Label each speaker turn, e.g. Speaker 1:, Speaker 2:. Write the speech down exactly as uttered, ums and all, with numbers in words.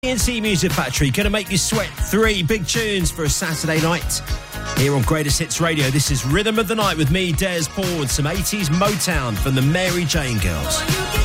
Speaker 1: T N C Music Factory, gonna make you sweat. Three big tunes for a Saturday night here on Greatest Hits Radio. This is Rhythm of the Night with me, Des Paul, and some eighties Motown from the Mary Jane Girls.